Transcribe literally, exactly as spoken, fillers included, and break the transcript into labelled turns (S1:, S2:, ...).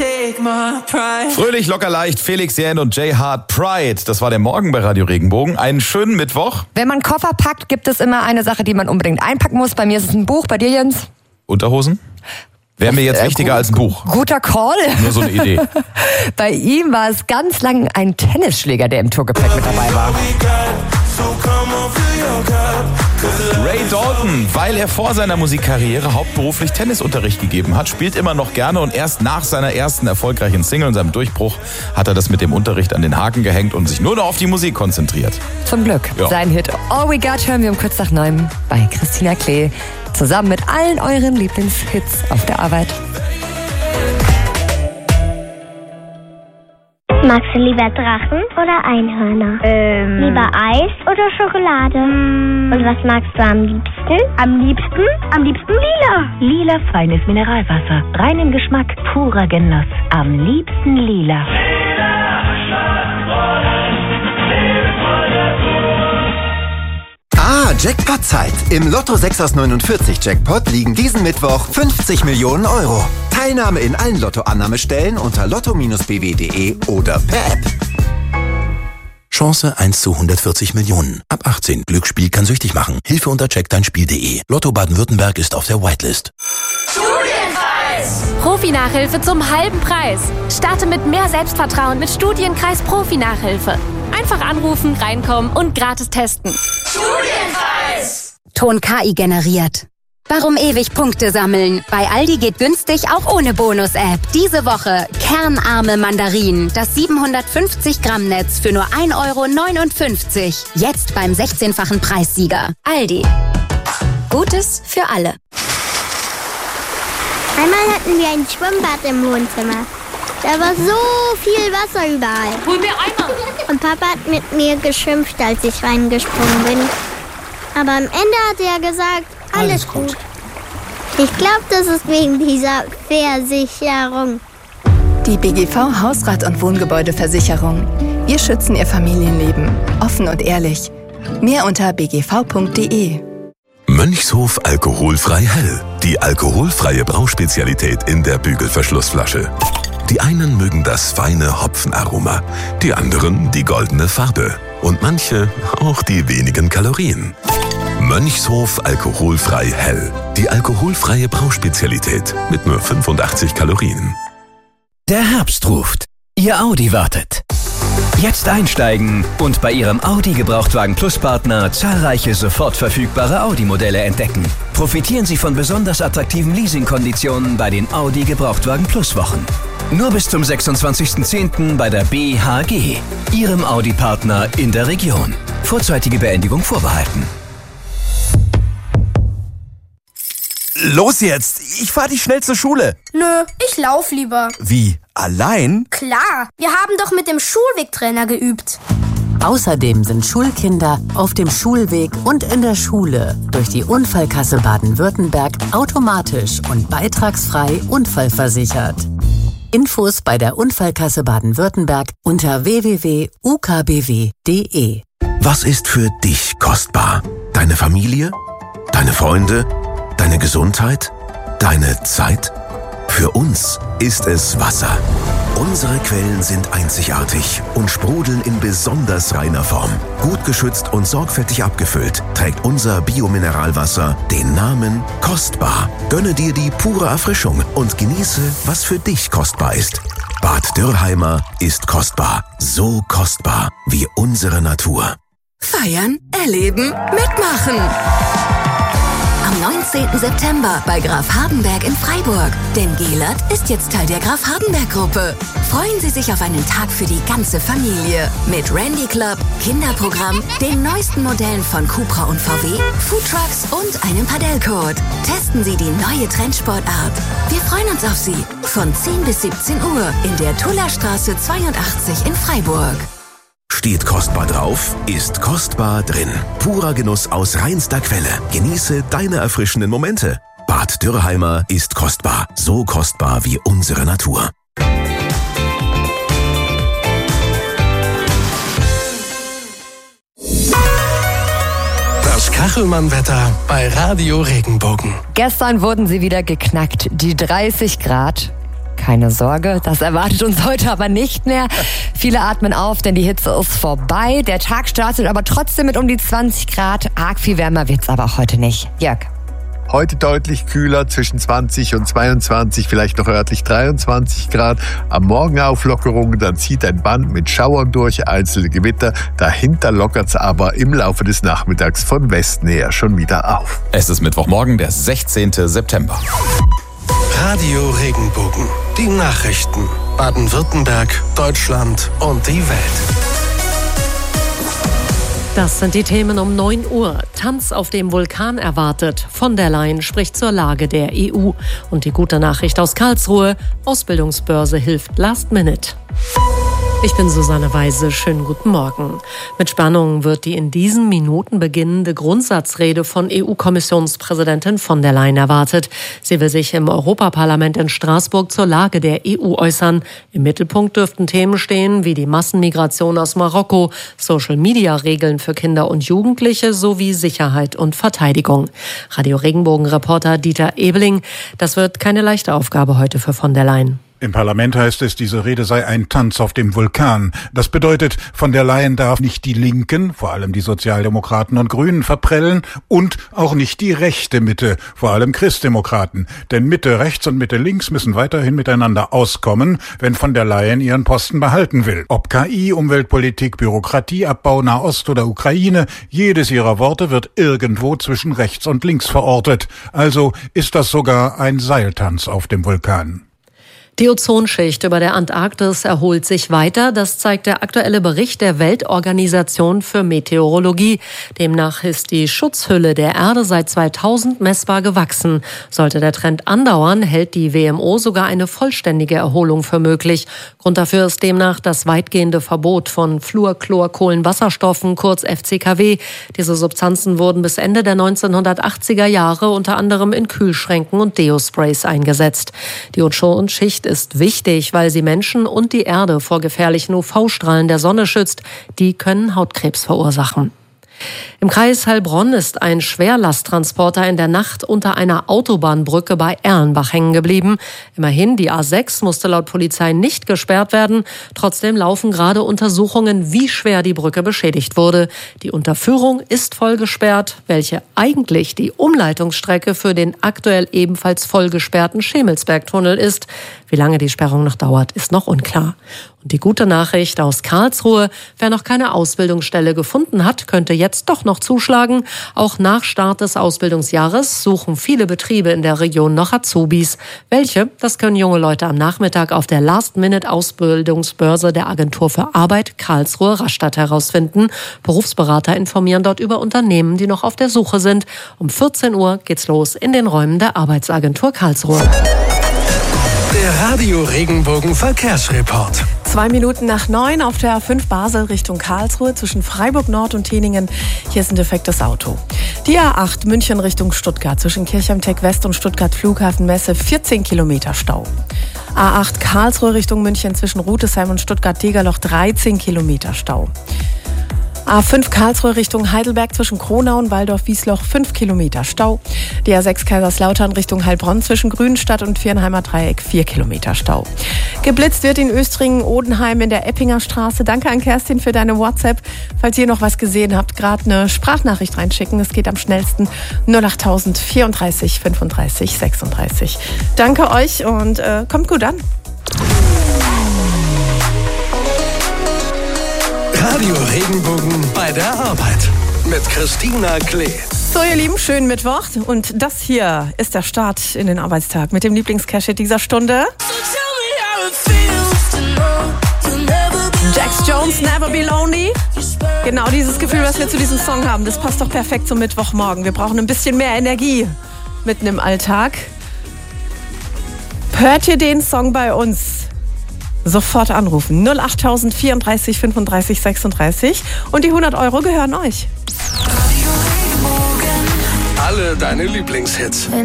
S1: take my pride.
S2: Fröhlich, locker leicht, Felix Jähn und Jay Hart, Pride. Das war der Morgen bei Radio Regenbogen. Einen schönen Mittwoch.
S3: Wenn man Koffer packt, gibt es immer eine Sache, die man unbedingt einpacken muss. Bei mir ist es ein Buch, bei dir, Jens?
S2: Unterhosen? Wäre mir jetzt
S3: äh,
S2: wichtiger
S3: gu-
S2: als ein Buch.
S3: Guter Call.
S2: Nur so eine Idee.
S3: Bei ihm war es ganz lang ein Tennisschläger, der im Tourgepäck mit dabei war.
S2: Ray Dalton, weil er vor seiner Musikkarriere hauptberuflich Tennisunterricht gegeben hat, spielt immer noch gerne und erst nach seiner ersten erfolgreichen Single und seinem Durchbruch hat er das mit dem Unterricht an den Haken gehängt und sich nur noch auf die Musik konzentriert.
S3: Zum Glück.
S2: Ja.
S3: Sein Hit All We Got hören wir um kurz nach neun bei Christina Klee. Zusammen mit allen euren Lieblingshits auf der Arbeit.
S4: Magst du lieber Drachen oder Einhörner?
S5: Ähm.
S4: Lieber Eis oder Schokolade?
S5: Mm.
S4: Und was magst du am liebsten?
S5: Am liebsten? Am liebsten lila. Lila feines Mineralwasser. Reinen Geschmack, purer Genuss. Am liebsten lila.
S6: Ah, Jackpot-Zeit. Im Lotto sechs aus neunundvierzig Jackpot liegen diesen Mittwoch fünfzig Millionen Euro. Teilnahme in allen Lotto-Annahmestellen unter lotto b w punkt de oder per App.
S7: Chance eins zu hundertvierzig Millionen. Ab achtzehn. Glücksspiel kann süchtig machen. Hilfe unter check dein spiel punkt de. Lotto Baden-Württemberg ist auf der Whitelist.
S8: Studienkreis! Profi-Nachhilfe zum halben Preis. Starte mit mehr Selbstvertrauen mit Studienkreis Profi-Nachhilfe. Einfach anrufen, reinkommen und gratis testen.
S1: Studienkreis!
S9: Ton K I generiert. Warum ewig Punkte sammeln? Bei Aldi geht günstig auch ohne Bonus-App. Diese Woche kernarme Mandarinen. Das siebenhundertfünfzig Gramm Netz für nur ein Euro neunundfünfzig. Jetzt beim sechzehnfachen Preissieger. Aldi. Gutes für alle.
S4: Einmal hatten wir ein Schwimmbad im Wohnzimmer. Da war so viel Wasser überall.
S8: Hol mir Eimer!
S4: Und Papa hat mit mir geschimpft, als ich reingesprungen bin. Aber am Ende hat er gesagt, alles, alles gut. gut. Ich glaube, das ist wegen dieser Versicherung.
S10: Die B G V Hausrat- und Wohngebäudeversicherung. Wir schützen Ihr Familienleben. Offen und ehrlich. Mehr unter b g v punkt de.
S7: Mönchshof alkoholfrei hell. Die alkoholfreie Brauspezialität in der Bügelverschlussflasche. Die einen mögen das feine Hopfenaroma, die anderen die goldene Farbe und manche auch die wenigen Kalorien. Mönchshof alkoholfrei hell. Die alkoholfreie Brauspezialität mit nur fünfundachtzig Kalorien.
S11: Der Herbst ruft. Ihr Audi wartet. Jetzt einsteigen und bei Ihrem Audi Gebrauchtwagen Plus Partner zahlreiche sofort verfügbare Audi-Modelle entdecken. Profitieren Sie von besonders attraktiven Leasingkonditionen bei den Audi Gebrauchtwagen Plus Wochen. Nur bis zum sechsundzwanzigsten zehnten bei der B H G, Ihrem Audi-Partner in der Region. Vorzeitige Beendigung vorbehalten.
S12: Los jetzt! Ich fahr dich schnell zur Schule.
S13: Nö, ich lauf lieber.
S12: Wie? Allein?
S13: Klar, wir haben doch mit dem Schulwegtrainer geübt.
S14: Außerdem sind Schulkinder auf dem Schulweg und in der Schule durch die Unfallkasse Baden-Württemberg automatisch und beitragsfrei unfallversichert. Infos bei der Unfallkasse Baden-Württemberg unter w w w punkt u k b w punkt de.
S7: Was ist für dich kostbar? Deine Familie? Deine Freunde? Deine Gesundheit? Deine Zeit? Für uns ist es Wasser. Unsere Quellen sind einzigartig und sprudeln in besonders reiner Form. Gut geschützt und sorgfältig abgefüllt trägt unser Biomineralwasser den Namen Kostbar. Gönne dir die pure Erfrischung und genieße, was für dich kostbar ist. Bad Dürrheimer ist kostbar. So kostbar wie unsere Natur.
S9: Feiern, erleben, mitmachen. Am neunzehnten September bei Graf Hardenberg in Freiburg. Denn Gelert ist jetzt Teil der Graf Hardenberg-Gruppe. Freuen Sie sich auf einen Tag für die ganze Familie. Mit Randy Club, Kinderprogramm, den neuesten Modellen von Cupra und V W, Foodtrucks und einem Padellcode. Testen Sie die neue Trendsportart. Wir freuen uns auf Sie. Von zehn bis siebzehn Uhr in der Tullerstraße zweiundachtzig in Freiburg.
S7: Steht kostbar drauf, ist kostbar drin. Purer Genuss aus reinster Quelle. Genieße deine erfrischenden Momente. Bad Dürrheimer ist kostbar. So kostbar wie unsere Natur.
S15: Das Kachelmann-Wetter bei Radio Regenbogen.
S3: Gestern wurden sie wieder geknackt, die dreißig Grad. Keine Sorge, das erwartet uns heute aber nicht mehr. Viele atmen auf, denn die Hitze ist vorbei. Der Tag startet aber trotzdem mit um die zwanzig Grad. Arg viel wärmer wird's aber auch heute nicht. Jörg.
S16: Heute deutlich kühler, zwischen zwanzig und zweiundzwanzig, vielleicht noch örtlich dreiundzwanzig Grad. Am Morgen Auflockerungen, dann zieht ein Band mit Schauern durch, einzelne Gewitter. Dahinter lockert's aber im Laufe des Nachmittags von Westen her schon wieder auf.
S2: Es ist Mittwochmorgen, der sechzehnten September.
S15: Radio Regenbogen. Die Nachrichten. Baden-Württemberg, Deutschland und die Welt.
S17: Das sind die Themen um neun Uhr. Tanz auf dem Vulkan erwartet. Von der Leyen spricht zur Lage der E U. Und die gute Nachricht aus Karlsruhe: Ausbildungsbörse hilft Last Minute. Ich bin Susanne Weise. Schönen guten Morgen. Mit Spannung wird die in diesen Minuten beginnende Grundsatzrede von E U-Kommissionspräsidentin von der Leyen erwartet. Sie will sich im Europaparlament in Straßburg zur Lage der E U äußern. Im Mittelpunkt dürften Themen stehen wie die Massenmigration aus Marokko, Social-Media-Regeln für Kinder und Jugendliche sowie Sicherheit und Verteidigung. Radio Regenbogen-Reporter Dieter Ebeling: Das wird keine leichte Aufgabe heute für von der Leyen.
S18: Im Parlament heißt es, diese Rede sei ein Tanz auf dem Vulkan. Das bedeutet, von der Leyen darf nicht die Linken, vor allem die Sozialdemokraten und Grünen, verprellen und auch nicht die rechte Mitte, vor allem Christdemokraten. Denn Mitte rechts und Mitte links müssen weiterhin miteinander auskommen, wenn von der Leyen ihren Posten behalten will. Ob K I, Umweltpolitik, Bürokratieabbau, Nahost oder Ukraine, jedes ihrer Worte wird irgendwo zwischen rechts und links verortet. Also ist das sogar ein Seiltanz auf dem Vulkan.
S17: Die Ozonschicht über der Antarktis erholt sich weiter. Das zeigt der aktuelle Bericht der Weltorganisation für Meteorologie. Demnach ist die Schutzhülle der Erde seit zweitausend messbar gewachsen. Sollte der Trend andauern, hält die W M O sogar eine vollständige Erholung für möglich. Grund dafür ist demnach das weitgehende Verbot von Fluorchlorkohlenwasserstoffen, kurz F C K W. Diese Substanzen wurden bis Ende der neunzehnhundertachtziger Jahre unter anderem in Kühlschränken und Deosprays eingesetzt. Die Ozonschicht ist wichtig, weil sie Menschen und die Erde vor gefährlichen U V-Strahlen der Sonne schützt. Die können Hautkrebs verursachen. Im Kreis Heilbronn ist ein Schwerlasttransporter in der Nacht unter einer Autobahnbrücke bei Erlenbach hängen geblieben. Immerhin, die A sechs musste laut Polizei nicht gesperrt werden. Trotzdem laufen gerade Untersuchungen, wie schwer die Brücke beschädigt wurde. Die Unterführung ist voll gesperrt, welche eigentlich die Umleitungsstrecke für den aktuell ebenfalls voll gesperrten Schemelsbergtunnel ist. Wie lange die Sperrung noch dauert, ist noch unklar. Und die gute Nachricht aus Karlsruhe: Wer noch keine Ausbildungsstelle gefunden hat, könnte jetzt doch noch zuschlagen. Auch nach Start des Ausbildungsjahres suchen viele Betriebe in der Region noch Azubis. Welche? Das können junge Leute am Nachmittag auf der Last-Minute-Ausbildungsbörse der Agentur für Arbeit Karlsruhe-Rastatt herausfinden. Berufsberater informieren dort über Unternehmen, die noch auf der Suche sind. Um vierzehn Uhr geht's los in den Räumen der Arbeitsagentur Karlsruhe.
S15: Der Radio Regenbogen Verkehrsreport.
S10: Zwei Minuten nach neun auf der A fünf Basel Richtung Karlsruhe zwischen Freiburg Nord und Teningen. Hier ist ein defektes Auto. Die A acht München Richtung Stuttgart zwischen Kirchheim-Tech West und Stuttgart Flughafen Messe vierzehn Kilometer Stau. A acht Karlsruhe Richtung München zwischen Rutesheim und Stuttgart-Degerloch dreizehn Kilometer Stau. A fünf Karlsruhe Richtung Heidelberg zwischen Kronau und Waldorf-Wiesloch fünf Kilometer Stau. Die A sechs Kaiserslautern Richtung Heilbronn zwischen Grünstadt und Viernheimer Dreieck vier Kilometer Stau. Geblitzt wird in Östringen-Odenheim in der Eppinger Straße. Danke an Kerstin für deine WhatsApp. Falls ihr noch was gesehen habt, gerade eine Sprachnachricht reinschicken. Es geht am schnellsten null acht null vier vier fünf sechs sechs. Danke euch und äh, kommt gut an.
S15: Radio Regenbogen bei der Arbeit mit Christina Klee.
S10: So, ihr Lieben, schönen Mittwoch. Und das hier ist der Start in den Arbeitstag mit dem Lieblingscash dieser Stunde. Jax Jones, Never Be Lonely. Genau dieses Gefühl, was wir zu diesem Song haben, das passt doch perfekt zum Mittwochmorgen. Wir brauchen ein bisschen mehr Energie mitten im Alltag. Hört ihr den Song bei uns? Sofort anrufen. null acht null vier fünf sechs sechs und die hundert Euro gehören euch.
S15: Alle deine Lieblingshits.